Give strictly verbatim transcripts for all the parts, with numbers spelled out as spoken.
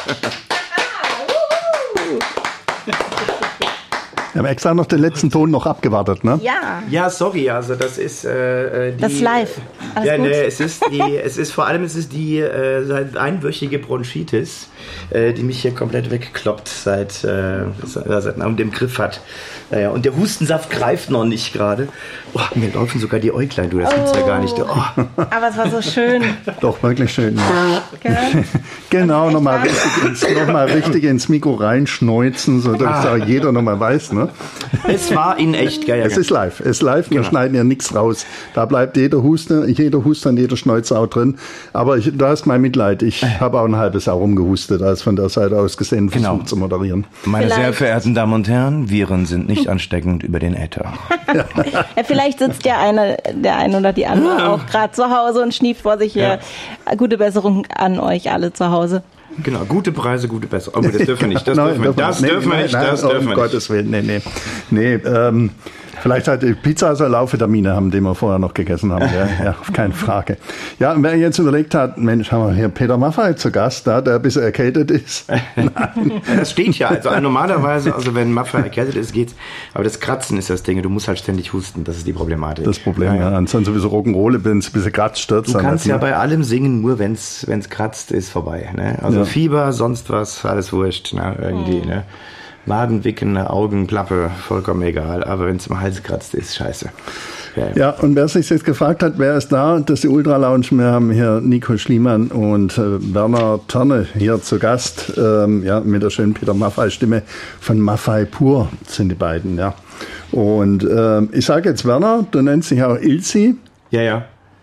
Wir haben extra noch den letzten Ton noch abgewartet, ne? Ja. Ja, sorry, also das ist äh, die, das ist live. Alles ja, gut? ne, es ist die, es ist vor allem es ist die äh, seit einwöchige Bronchitis, äh, die mich hier komplett wegkloppt seit äh, seit man im Griff hat. Naja, und der Hustensaft greift noch nicht gerade. Oh, mir laufen sogar die Äuglein, du, das gibt's ja gar nicht. Oh. Aber es war so schön. Doch, wirklich schön. Gell? Genau, nochmal richtig, ins, noch mal richtig ins Mikro reinschneuzen, sodass ah. auch jeder nochmal weiß, ne? Es war in echt geil. Es ist live, es ist live, wir genau. schneiden ja nichts raus. Da bleibt jeder Huster, jeder Huster und jeder Schneuzer auch drin. Aber ich, du hast mein Mitleid, ich habe auch ein halbes Jahr rumgehustet, als von der Seite aus gesehen versucht genau. zu moderieren. Meine vielleicht. Sehr verehrten Damen und Herren, Viren sind nicht ansteckend über den Äther. Ja, vielleicht sitzt ja eine, der eine oder die andere ja. auch gerade zu Hause und schnieft vor sich hier. Ja. Gute Besserung an euch alle zu Hause. Genau, gute Preise, gute Besserung. Aber das dürfen wir nicht. Das nein, dürfen wir, das nee, dürfen wir nicht. Nein, das nein, dürfen um wir Gottes nicht. Willen, nee, nee. nee ähm, vielleicht hat die Pizza so Laufvitamine haben, die wir vorher noch gegessen haben. Ja, ja, keine Frage. Ja, und wer jetzt überlegt hat, Mensch, haben wir hier Peter Maffay zu Gast, da, der ein bisschen erkältet ist. Nein. Das steht ja. Also normalerweise, also wenn Maffay erkältet ist, geht's. Aber das Kratzen ist das Ding. Du musst halt ständig husten. Das ist die Problematik. Das Problem, ja. ja. Ansonsten sowieso Rock'n'Roll, wenn es ein bisschen kratzt, stürzt. Du kannst nicht, ja ne? bei allem singen, nur wenn es kratzt, ist vorbei. Ne? Also ja. Fieber, sonst was, alles wurscht. Ne? Irgendwie, ne? Madenwicken, Augenklappe, vollkommen egal. Aber wenn es im Hals kratzt, ist scheiße. Ja, ja, und wer sich jetzt gefragt hat, wer ist da? Das ist die Ultra Lounge. Wir haben hier Nico Schliemann und äh, Werner Törne hier zu Gast. Ähm, ja, mit der schönen Peter Maffay-Stimme von Maffay Pur sind die beiden, ja. Und äh, ich sage jetzt Werner, du nennst dich auch Ilzi. Ja, ja.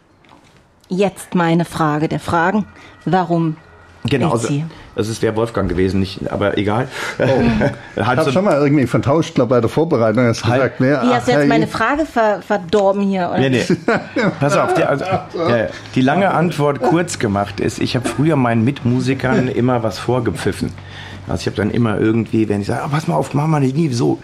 Jetzt meine Frage der Fragen. Warum Genau, also, das ist der Wolfgang gewesen, nicht, aber egal. Oh. Ich habe so schon mal irgendwie vertauscht, glaube bei der Vorbereitung. Hast halt. gesagt, nee, Wie hast du jetzt meine Frage ver, verdorben hier? Oder? Nee, nee. Pass auf, die, also, ja, die lange Antwort kurz gemacht ist, ich habe früher meinen Mitmusikern immer was vorgepfiffen. Also ich habe dann immer irgendwie, wenn ich sage, oh, pass mal auf, mach mal nie so.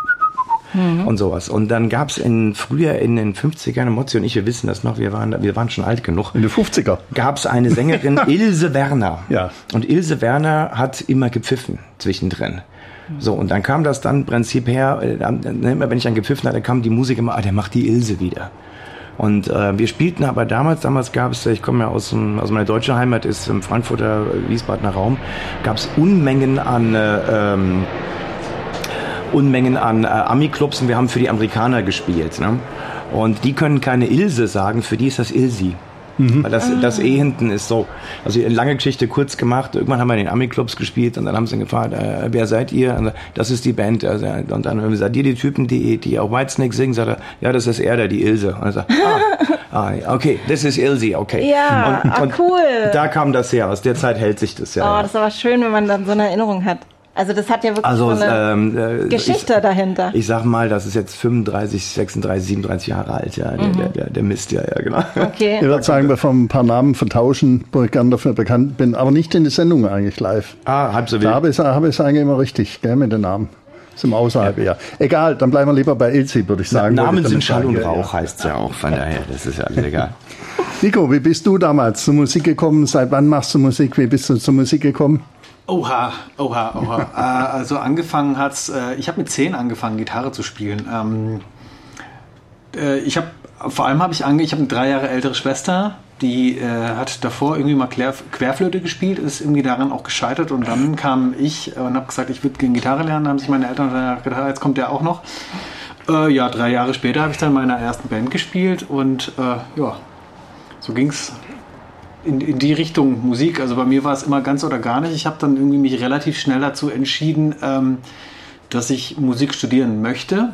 Mhm. Und sowas. Und dann gab es in früher in den fünfzigern, Mozzi und ich, wir wissen das noch, wir waren, wir waren schon alt genug. In den fünfziger gab es eine Sängerin, Ilse Werner. Ja. Und Ilse Werner hat immer gepfiffen zwischendrin. So, und dann kam das dann im Prinzip her, äh, immer wenn ich dann gepfiffen hatte, kam die Musik immer, ah, der macht die Ilse wieder. Und äh, wir spielten aber damals, damals gab es, ich komme ja aus, aus meiner deutschen Heimat, ist im Frankfurter, Wiesbadener Raum, gab es Unmengen an äh, ähm, Unmengen an äh, Ami-Clubs und wir haben für die Amerikaner gespielt. Ne? Und die können keine Ilse sagen, für die ist das Ilsi. Mhm. Weil das, das E hinten ist so. Also eine lange Geschichte kurz gemacht. Irgendwann haben wir in den Ami-Clubs gespielt und dann haben sie gefragt, äh, wer seid ihr? Und das ist die Band. Also, und dann haben wir gesagt, ihr die Typen, die, die auch Whitesnake singen, sagt er, ja, das ist er, der die Ilse. Und er sagt, ah, ah, okay, das ist Ilse, okay. Ja, und, ah, und cool. Da kam das her. Aus der Zeit hält sich das ja. Oh, das ist aber schön, wenn man dann so eine Erinnerung hat. Also das hat ja wirklich also, so eine ähm, äh, Geschichte ich, dahinter. Ich sag mal, das ist jetzt fünfunddreißig, sechsunddreißig, siebenunddreißig Jahre alt, ja, mhm. der, der, der Mist, ja, ja, genau. Okay. Ich würde sagen, bevor wir ein paar Namen vertauschen, wo ich gerne dafür bekannt bin, aber nicht in der Sendung eigentlich live. Ah, halb so wild. Da habe ich es eigentlich immer richtig, gell, mit den Namen. Zum Außerhalb, ja. ja. Egal, dann bleiben wir lieber bei Ilse, würde ich sagen. Na, Namen sind Schall und Rauch, ja. heißt es ja auch, von daher, das ist ja alles egal. Nico, wie bist du damals zur Musik gekommen? Seit wann machst du Musik? Wie bist du zur Musik gekommen? Oha, oha, oha. äh, also angefangen hat's, äh, ich habe mit zehn angefangen, Gitarre zu spielen. Ähm, äh, ich habe, vor allem habe ich ange, ich habe eine drei Jahre ältere Schwester, die äh, hat davor irgendwie mal Quer, Querflöte gespielt, ist irgendwie daran auch gescheitert und dann kam ich und habe gesagt, ich würde gerne Gitarre lernen. Da haben sich meine Eltern gedacht, jetzt kommt der auch noch. Äh, ja, drei Jahre später habe ich dann in meiner ersten Band gespielt und äh, ja, so ging's. In, in die Richtung Musik. Also bei mir war es immer ganz oder gar nicht. Ich habe dann irgendwie mich relativ schnell dazu entschieden, ähm, dass ich Musik studieren möchte.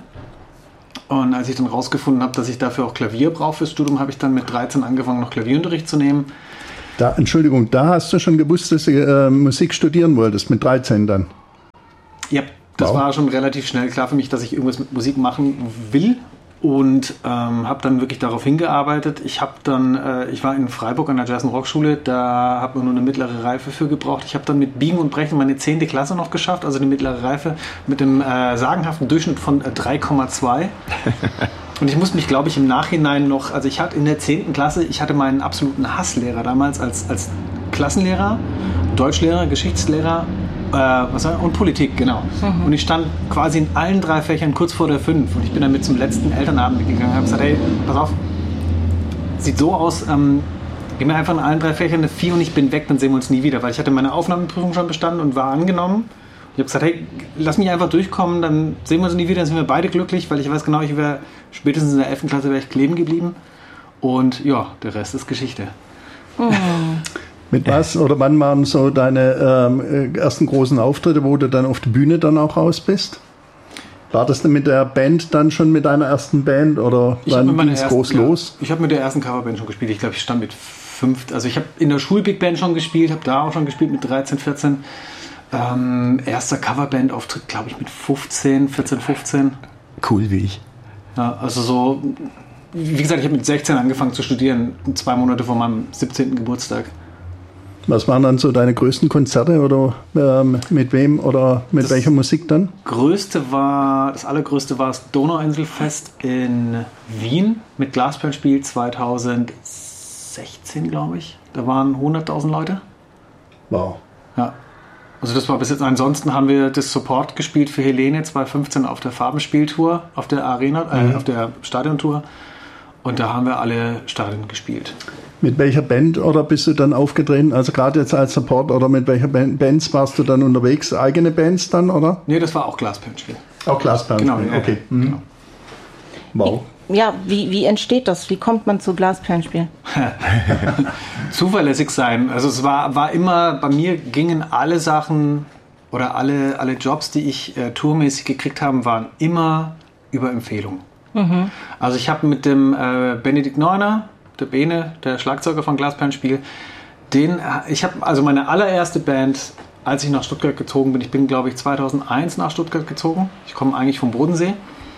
Und als ich dann rausgefunden habe, dass ich dafür auch Klavier brauche fürs Studium, habe ich dann mit dreizehn angefangen, noch Klavierunterricht zu nehmen. Da, Entschuldigung, da hast du schon gewusst, dass du äh, Musik studieren wolltest, mit dreizehn dann? Ja, das wow. war schon relativ schnell klar für mich, dass ich irgendwas mit Musik machen will. Und ähm, habe dann wirklich darauf hingearbeitet. Ich habe dann, äh, ich war in Freiburg an der Jazz- und Rockschule, da hat man nur eine mittlere Reife für gebraucht. Ich habe dann mit Biegen und Brechen meine zehnte Klasse noch geschafft, also die mittlere Reife mit dem äh, sagenhaften Durchschnitt von äh, drei Komma zwei. Und ich musste mich, glaube ich, im Nachhinein noch, also ich hatte in der zehnten Klasse, ich hatte meinen absoluten Hasslehrer damals als, als Klassenlehrer, Deutschlehrer, Geschichtslehrer äh, was war, und Politik, genau. Mhm. Und ich stand quasi in allen drei Fächern kurz vor der fünf und ich bin dann mit zum letzten Elternabend gegangen und habe gesagt, hey, pass auf, sieht so aus, ähm, gib mir einfach in allen drei Fächern eine vier und ich bin weg, dann sehen wir uns nie wieder, weil ich hatte meine Aufnahmeprüfung schon bestanden und war angenommen. Ich habe gesagt, hey, lass mich einfach durchkommen, dann sehen wir uns nie wieder, dann sind wir beide glücklich, weil ich weiß genau, ich wäre spätestens in der elften Klasse wäre ich kleben geblieben. Und ja, der Rest ist Geschichte. Oh. Mit was oder wann waren so deine ähm, ersten großen Auftritte, wo du dann auf die Bühne dann auch raus bist? War das denn mit der Band dann schon mit deiner ersten Band oder wann ging es groß ja, los? Ich habe mit der ersten Coverband schon gespielt. Ich glaube, ich stand mit fünf, also ich habe in der Schulbig Band schon gespielt, habe da auch schon gespielt mit dreizehn, vierzehn. Ähm, erster Coverband-Auftritt, glaube ich, mit fünfzehn, vierzehn, fünfzehn. Cool wie ich. Ja, also so, wie gesagt, ich habe mit sechzehn angefangen zu studieren, zwei Monate vor meinem siebzehnten Geburtstag. Was waren dann so deine größten Konzerte oder ähm, mit wem oder mit das welcher Musik dann? Größte war, das allergrößte war das Donauinselfest in Wien mit Glasperlenspiel zweitausendsechzehn, glaube ich. Da waren hunderttausend Leute. Wow. Ja. Also das war bis jetzt. Ansonsten haben wir das Support gespielt für Helene zweitausendfünfzehn auf der Farbenspieltour, auf der Arena, äh, mhm. auf der Stadiontour. Und da haben wir alle Stadien gespielt. Mit welcher Band oder bist du dann aufgetreten? Also gerade jetzt als Support oder mit welcher Band, Bands warst du dann unterwegs? Eigene Bands dann, oder? Nee, das war auch Glasperlenspiel. Auch Glasperlenspiel, genau, ja, okay. Ja, mhm. genau. Wow. Ja, wie, wie entsteht das? Wie kommt man zu Glasperlenspiel? Zuverlässig sein. Also es war, war immer, bei mir gingen alle Sachen oder alle, alle Jobs, die ich äh, tourmäßig gekriegt habe, waren immer über Empfehlung. Mhm. Also ich habe mit dem äh, Benedikt Neuner, der Bene, der Schlagzeuger von Glasperlenspiel, den, ich habe also meine allererste Band, als ich nach Stuttgart gezogen bin, ich bin glaube ich zweitausendeins nach Stuttgart gezogen, ich komme eigentlich vom Bodensee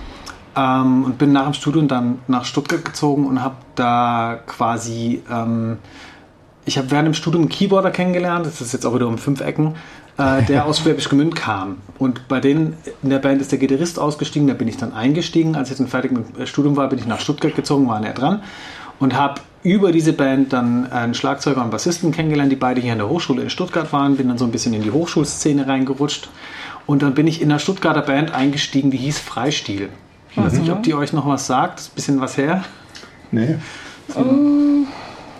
ähm, und bin nach dem Studium dann nach Stuttgart gezogen und habe da quasi, ähm, ich habe während dem Studium einen Keyboarder kennengelernt, das ist jetzt auch wieder um fünf Ecken, äh, der aus Schwäbisch Gmünd kam und bei denen in der Band ist der Gitarrist ausgestiegen, da bin ich dann eingestiegen, als ich dann fertig mit dem Studium war, bin ich nach Stuttgart gezogen, war näher dran. Und habe über diese Band dann einen Schlagzeuger und einen Bassisten kennengelernt, die beide hier an der Hochschule in Stuttgart waren. Bin dann so ein bisschen in die Hochschulszene reingerutscht. Und dann bin ich in einer Stuttgarter Band eingestiegen, die hieß Freistil. Ich weiß mhm. nicht, ob die euch noch was sagt. Das ist ein bisschen was her. Nee. Um.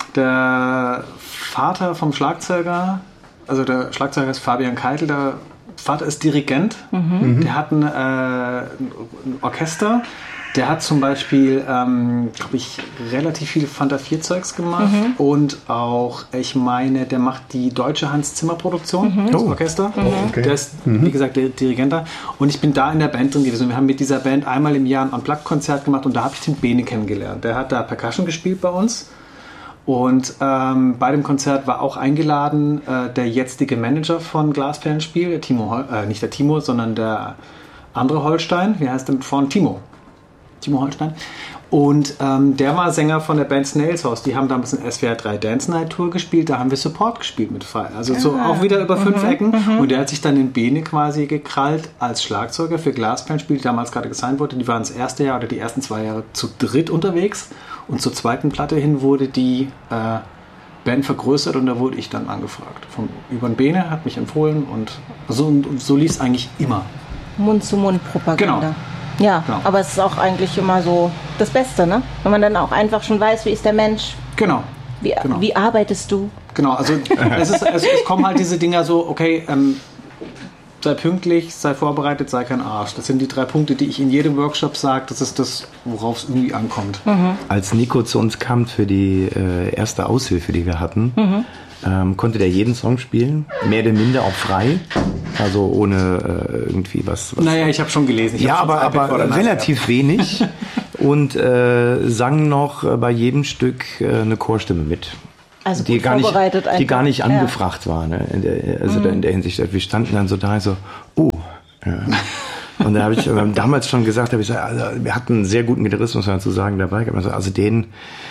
Der Vater vom Schlagzeuger, also der Schlagzeuger ist Fabian Keitel, der Vater ist Dirigent. Mhm. Der hat ein, äh, ein Orchester. Der hat zum Beispiel, ähm, glaube ich, relativ viel Fanta vier Zeugs gemacht mhm. und auch, ich meine, der macht die deutsche Hans-Zimmer-Produktion, mhm. das Orchester. Mhm. Okay. Der ist, mhm. wie gesagt, der Dirigent da. Und ich bin da in der Band drin gewesen. Und wir haben mit dieser Band einmal im Jahr ein Unplugged-Konzert gemacht und da habe ich den Bene kennengelernt. Der hat da Percussion gespielt bei uns. Und ähm, bei dem Konzert war auch eingeladen äh, der jetzige Manager von Glasperlenspiel, der Timo, äh, nicht der Timo, sondern der andere Holstein. Wie heißt der von Timo? Timo Holstein. Und ähm, der war Sänger von der Band Snails House. Die haben damals eine S W R drei Dance Night Tour gespielt. Da haben wir Support gespielt mit Fall. Also so ah, auch wieder über mhm, fünf Ecken. Mhm. Und der hat sich dann in Bene quasi gekrallt als Schlagzeuger für Glasperlenspiel, die damals gerade gesigned wurde. Die waren das erste Jahr oder die ersten zwei Jahre zu dritt unterwegs. Und zur zweiten Platte hin wurde die äh, Band vergrößert und da wurde ich dann angefragt. Von, über den Bene, hat mich empfohlen und so, und so lief es eigentlich immer. Mund-zu-Mund-Propaganda. Genau. Ja, genau. Aber es ist auch eigentlich immer so das Beste, ne? Wenn man dann auch einfach schon weiß, wie ist der Mensch. Genau. Wie, genau. wie arbeitest du? Genau, also es, ist, es, es kommen halt diese Dinger so, okay, ähm, sei pünktlich, sei vorbereitet, sei kein Arsch. Das sind die drei Punkte, die ich in jedem Workshop sage. Das ist das, worauf es irgendwie ankommt. Mhm. Als Nico zu uns kam für die äh, erste Aushilfe, die wir hatten, mhm. ähm, konnte der jeden Song spielen, mehr oder minder auch frei. Also ohne äh, irgendwie was, was. Naja, ich habe schon gelesen. Ich ja, aber, aber relativ wenig. Und äh, sang noch äh, bei jedem Stück äh, eine Chorstimme mit. Also die gut gar vorbereitet nicht, die gar nicht ja. angefragt war. Ne? In der, also mhm. da in der Hinsicht. Wir standen dann so da so, oh. Ja. Und da habe ich damals schon gesagt, hab ich gesagt, also wir hatten einen sehr guten Gitarrist, muss man dazu sagen, dabei. Also den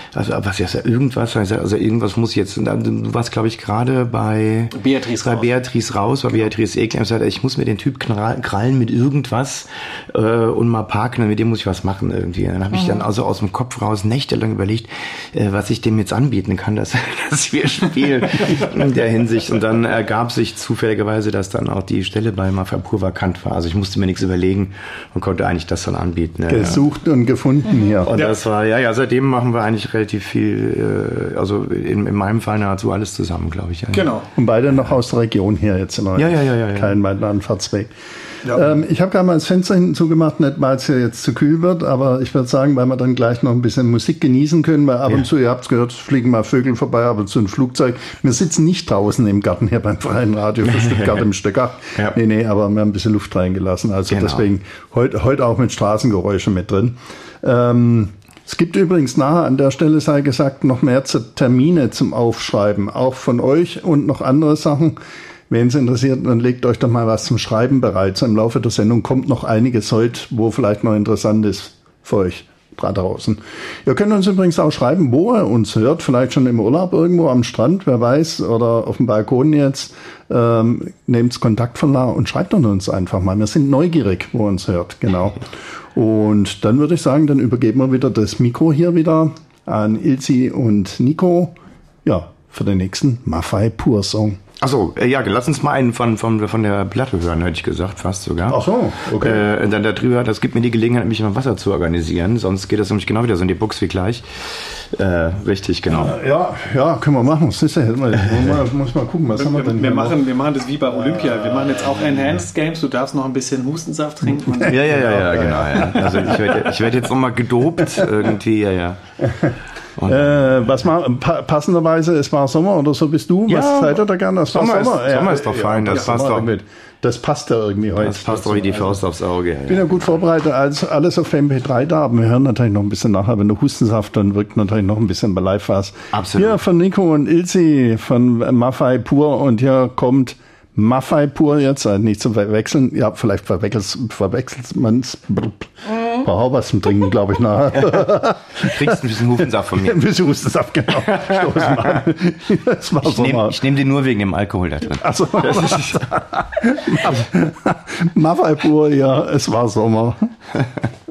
also was ist ja irgendwas, also irgendwas muss jetzt, du warst glaube ich gerade bei Beatrice bei raus. Beatrice raus, bei genau. Beatrice Egli, ich, ich muss mir den Typ krallen mit irgendwas äh, und mal parken, mit dem muss ich was machen irgendwie. Und dann habe ich mhm. dann also aus dem Kopf raus nächtelang überlegt, äh, was ich dem jetzt anbieten kann, dass, dass wir spielen in der Hinsicht. Und dann ergab sich zufälligerweise, dass dann auch die Stelle bei Maffei Pur vakant war. Also ich musste mir nichts überlegen und konnte eigentlich das dann anbieten. Ja, Gesucht ja. und gefunden hier. Und ja. das war, ja, ja, seitdem machen wir eigentlich relativ viel, äh, also in, in meinem Fall nahezu alles zusammen, glaube ich. Ja. Genau. Und beide noch aus der Region hier jetzt immer. Ja, ja, ja, ja. Kein weiter Anfahrtsweg. Ja. Ähm, ich habe gerade mal das Fenster hinten zugemacht, nicht weil es hier jetzt zu kühl wird, aber ich würde sagen, weil wir dann gleich noch ein bisschen Musik genießen können, weil ab ja. und zu, ihr habt es gehört, fliegen mal Vögel vorbei, ab und zu ein Flugzeug. Wir sitzen nicht draußen im Garten hier beim Freien Radio für Stuttgart im Stöcker. Ja. Nee, nee, aber wir haben ein bisschen Luft reingelassen. Also genau. deswegen heute heut auch mit Straßengeräuschen mit drin. Ähm, Es gibt übrigens nachher an der Stelle, sei gesagt, noch mehr Termine zum Aufschreiben, auch von euch und noch andere Sachen. Wen es interessiert, dann legt euch doch mal was zum Schreiben bereit. So im Laufe der Sendung kommt noch einiges heute, wo vielleicht noch interessant ist für euch da draußen. Ihr könnt uns übrigens auch schreiben, wo ihr uns hört. Vielleicht schon im Urlaub irgendwo am Strand, wer weiß, oder auf dem Balkon jetzt. Ähm, nehmt Kontaktformular und schreibt uns einfach mal. Wir sind neugierig, wo ihr uns hört. Genau. Und dann würde ich sagen, dann übergeben wir wieder das Mikro hier wieder an Ilzi und Nico. Ja, für den nächsten Maffei Pur Song. Achso, ja, lass uns mal einen von, von, von der Platte hören, hätte ich gesagt, fast sogar. Ach so, okay. Äh, dann darüber, das gibt mir die Gelegenheit, mich mal Wasser zu organisieren, sonst geht das nämlich genau wieder so in die Box wie gleich. Äh, richtig, genau. Ja, ja, können wir machen. Das ist ja, muss mal gucken, was wir, haben wir denn wir machen, wir machen das wie bei Olympia. Wir machen jetzt auch Enhanced Games. Du darfst noch ein bisschen Hustensaft trinken. Und ja, ja, ja, ja, genau. Ja. Also ich werde ich werd jetzt nochmal gedopt irgendwie, ja, ja. Äh, was mal pa passenderweise, es war Sommer oder so bist du. Ja, was seid ihr da gerne? Das Sommer, war Sommer. Ist, ja, Sommer ist doch fein, ja, das passt doch. Mit. Das passt ja irgendwie heute. Das passt doch wie die Faust aufs Auge. Ich bin ja gut vorbereitet, als alles auf M P drei da, aber wir hören natürlich noch ein bisschen nachher. Wenn du Hustensaft, dann wirkt natürlich noch ein bisschen bei live was. Absolut. Hier von Nico und Ilzi von Maffei Pur und hier kommt Maffei Pur jetzt, also nicht zu verwechseln. Ja, vielleicht verwechselt, verwechselt man es. Brauche auch was zum Trinken, glaube ich, nachher. Du kriegst ein bisschen Hustensaft von mir. Ein bisschen Hustensaft, genau. Stoßen mal. Das war ich nehme nehm den nur wegen dem Alkohol da drin. Achso. Maffei Pur, ja, es war Sommer.